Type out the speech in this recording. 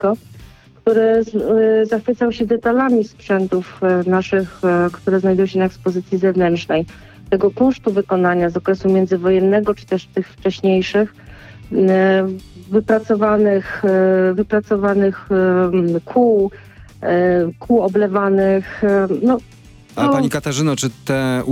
Brzydko, który zachwycał się detalami sprzętów naszych, które znajdują się na ekspozycji zewnętrznej. Tego kunsztu wykonania z okresu międzywojennego, czy też tych wcześniejszych, wypracowanych kół oblewanych. Ale pani Katarzyno, czy te